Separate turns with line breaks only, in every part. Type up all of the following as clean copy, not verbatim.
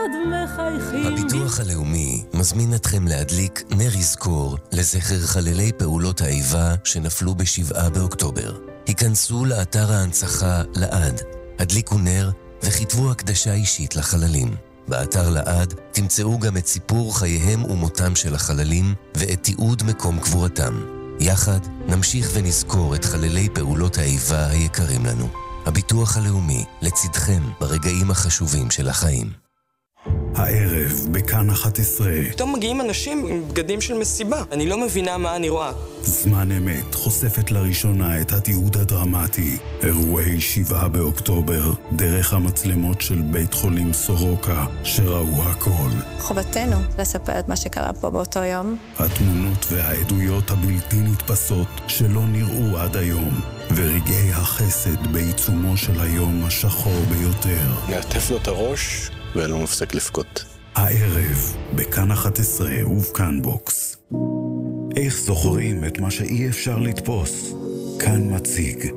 עוד מחייכים.
הביטוח הלאומי מזמין אתכם להדליק נר יזכור לזכר חללי פעולות האיבה שנפלו ב7 באוקטובר. היכנסו לאתר ההנצחה לעד, הדליקו נר וכתבו הקדשה אישית לחללים. באתר לעד תמצאו גם את סיפור חייהם ומותם של החללים ואת תיעוד מקום קבורתם. יחד נמשיך ונזכור את חללי פעולות האיבה היקרים לנו. הביטוח הלאומי לצדכם ברגעים החשובים של החיים.
הערב בכאן 11.
פתאום מגיעים אנשים עם בגדים של מסיבה. אני לא מבינה מה אני רואה.
זמן אמת חושפת לראשונה את התיעוד הדרמטי. אירועי 7 באוקטובר, דרך המצלמות של בית חולים סורוקה, שראו הכל.
חובתנו לספר את מה שקרה פה באותו יום.
התמונות והעדויות הבלתי נתפסות שלא נראו עד היום. ורגעי החסד בעיצומו של היום השחור ביותר.
נעטף לו את הראש ולא מפסק לפקוט.
הערב בכאן 11 ובכאן בוקס. איך זוכרים את מה שאי אפשר לתפוס? כאן מציג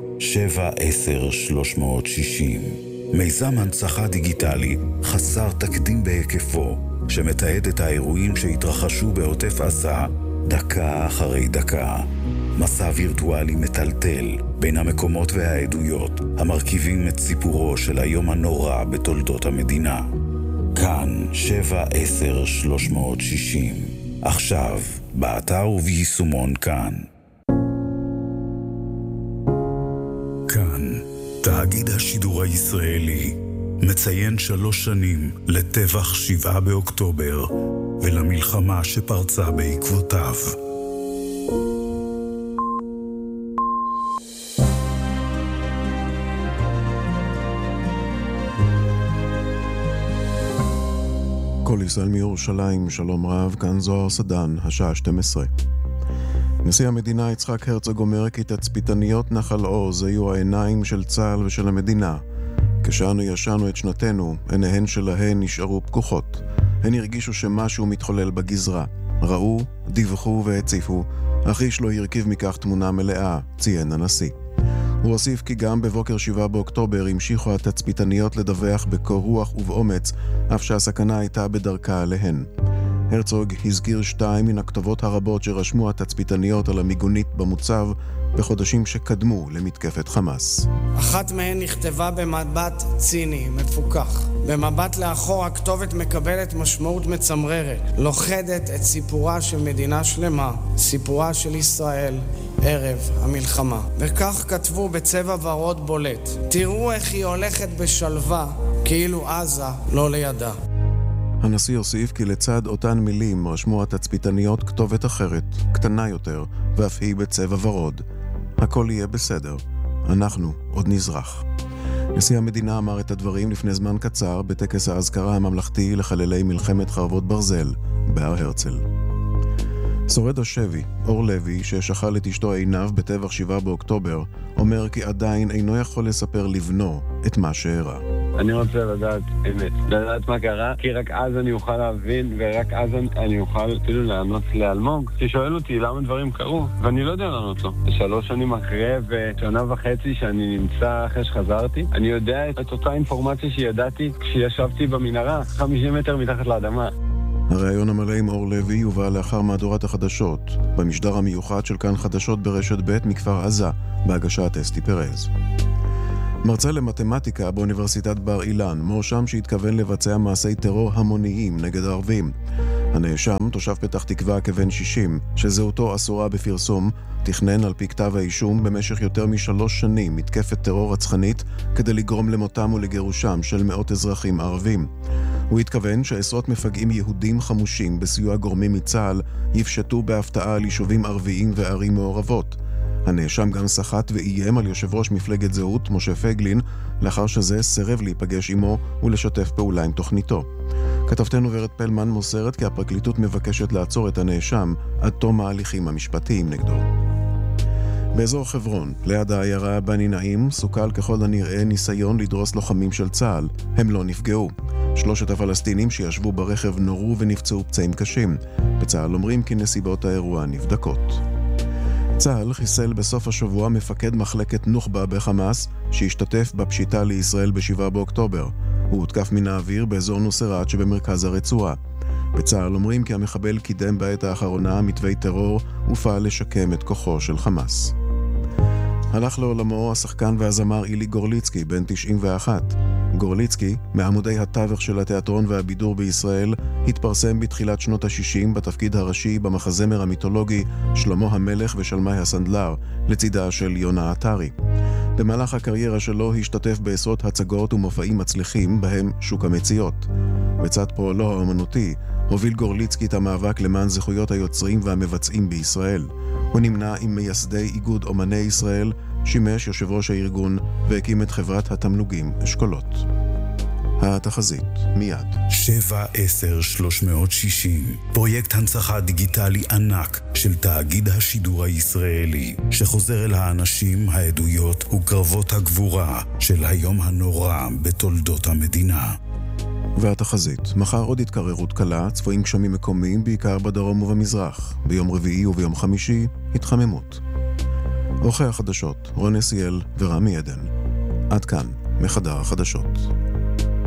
7-10-360. מיזם הנצחה דיגיטלי חסר תקדים בהיקפו, שמתעד את האירועים שהתרחשו בעוטף עזה דקה אחרי דקה. מסע וירטואלי מטלטל בין המקומות והעדויות המרכיבים את סיפורו של היום הנורא בתולדות המדינה. כאן 7-10-360. עכשיו, באתר וביישומון כאן. כאן, תאגיד השידור הישראלי, מציין 3 שנים לטבח 7 באוקטובר ולמלחמה שפרצה בעקבותיו.
כל ישראל מירושלים, שלום רב, כאן זוהר סדן, השעה 12. נשיא המדינה יצחק הרצוג אומר כי תצפיתניות נחל עוז היו העיניים של צה"ל ושל המדינה. כשאנו ישנו את שנתנו, עיניהן שלהן נשארו פקוחות. הן הרגישו שמשהו מתחולל בגזרה. ראו, דיווחו והציפו, אך איש לא הרכיב מכך תמונה מלאה, ציין הנשיא. הוא הוסיף כי גם בבוקר 7 באוקטובר המשיכו התצפיתניות לדווח בקור רוח ובאומץ, אף שהסכנה הייתה בדרכה עליהן. הרצוג הזכיר 2 מן הכתובות הרבות שרשמו התצפיתניות על המיגונית במוצב בחודשים שקדמו למתקפת חמאס.
אחת מהן נכתבה במבט ציני, מפוקח. במבט לאחור הכתובת מקבלת משמעות מצמררת, לוכדת את סיפורה של מדינה שלמה, סיפורה של ישראל, ערב המלחמה. וכך כתבו בצבע ורוד בולט: תראו איך היא הולכת בשלווה, כאילו עזה לא לידה.
הנשיא הוסיף כי לצד אותן מילים רשמו התצפיתניות כתובת אחרת, קטנה יותר, ואף היא בצבע ורוד. הכל יהיה בסדר. אנחנו עוד נזרח. נשיא המדינה אמר את הדברים לפני זמן קצר בטקס האזכרה הממלכתי לחללי מלחמת חרבות ברזל בהר הרצל. שורד השבי, אור לוי, ששכל את אשתו עינב בטבח 7 באוקטובר, אומר כי עדיין אינו יכול לספר לבנו את מה שאירע.
אני רוצה לדעת אמת, לדעת מה קרה, כי רק אז אני אוכל להבין, ורק אז אני אוכל אפילו לענות לאלמוג, ששואל אותי למה דברים קרו, ואני לא יודע לענות לו. 3 שנים אחרי ושנה וחצי שאני נמצא אחרי שחזרתי, אני יודע את אותה אינפורמציה שידעתי כשישבתי במנהרה, 50 מטר מתחת לאדמה.
הרעיון המלא עם אור לוי יובא לאחר מהדורת החדשות, במשדר המיוחד של כאן חדשות ברשת ב' מכפר עזה, בהגשת אסתי פרז. מרצה למתמטיקה באוניברסיטת בר אילן, מואשם שהתכוון לבצע מעשי טרור המוניים נגד הערבים. הנאשם, תושב פתח תקווה כבן 60, שזהותו אסורה בפרסום, תכנן על פי כתב האישום במשך יותר מ3 שנים מתקפת טרור רצחנית כדי לגרום למותם ולגירושם של מאות אזרחים ערבים. הוא התכוון שעשרות מפגעים יהודים חמושים בסיוע גורמים מצה"ל יפשטו בהפתעה על יישובים ערביים וערים מעורבות. הנאשם גם סחט ואיים על יושב ראש מפלגת זהות, משה פגלין, לאחר שזה סירב להיפגש עמו ולשתף פעולה עם תוכניתו. כתבתנו ורד פלמן מוסרת כי הפרקליטות מבקשת לעצור את הנאשם עד תום ההליכים המשפטיים נגדו. באזור חברון, ליד העיירה בני נעים, סוכל ככל הנראה ניסיון לדרוס לוחמים של צה"ל. הם לא נפגעו. 3 הפלסטינים שישבו ברכב נורו ונפצעו פצעים קשים. בצה"ל אומרים כי נסיבות האירוע נבדקות. צה"ל חיסל בסוף השבוע מפקד מחלקת נוח'בה בחמאס שהשתתף בפשיטה לישראל ב7 באוקטובר. הוא הותקף מן האוויר באזור נוסרת שבמרכז הרצועה. בצה"ל אומרים כי המחבל קידם בעת האחרונה מתווי טרור ופעל לשקם את כוחו של חמאס. הלך לעולמו השחקן והזמר אילי גורליצקי, בן 91. גורליצקי, מעמודי התווך של התיאטרון והבידור בישראל, התפרסם בתחילת שנות ה-60 בתפקיד הראשי במחזמר המיתולוגי שלמה המלך ושלמי הסנדלר, לצידה של יונה עטרי. במהלך הקריירה שלו השתתף בעשרות הצגות ומופעים מצליחים, בהם שוק המציאות. בצד פועלו האמנותי, הוביל גורליצקי את המאבק למען זכויות היוצרים והמבצעים בישראל. הוא נמנה עם מייסדי איגוד אומני ישראל, שימש יושב ראש הארגון והקים את חברת התמלוגים אשכולות. התחזית מיד.
7-10-360, פרויקט הנצחה דיגיטלי ענק של תאגיד השידור הישראלי, שחוזר אל האנשים, העדויות וקרבות הגבורה של היום הנורא בתולדות המדינה.
והתחזית, מחר עוד התקררות קלה, צפויים גשמים מקומיים בעיקר בדרום ובמזרח. ביום רביעי וביום חמישי, התחממות. עורכי החדשות, רון נסיאל ורמי עדן. עד כאן, מחדר החדשות.